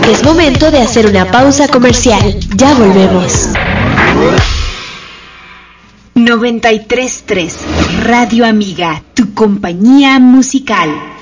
Es momento de hacer una pausa comercial. Ya volvemos. 93.3 Radio Amiga, tu compañía musical.